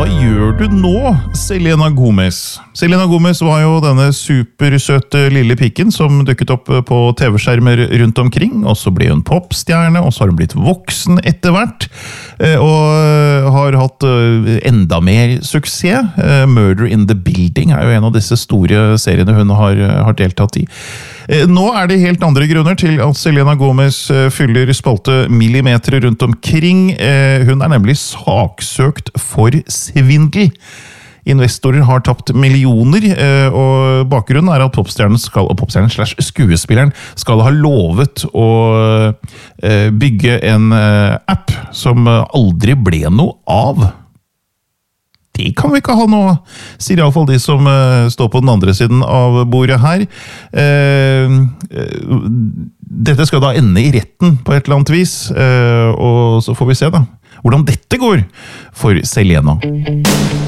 gjør du nå, Selena Gomez? Selena Gomez var jo denne supersøte lille pikken som dukket opp på TV-skjermer rundt omkring, og så ble hun popstjerne, og så har hun blitt voksen etter hvert, og har hatt enda mer suksess. Murder in the Building er jo en av disse store seriene hun har deltatt i. Nå er det helt andre grunner til at Selena Gomez fyller spalte millimeter rundt omkring. Hun er nemlig saksøkt for svindel. Investorer har tapt millioner, og bakgrunnen er at popstjernen/skuespilleren skal ha lovet å bygge en app som aldri ble noe av. Det kan vi ikke ha nå, sier i alle fall de som står på den andre siden av bordet her. Dette skal da ende i retten på et eller annet vis, og så får vi se da hvordan dette går for Selena.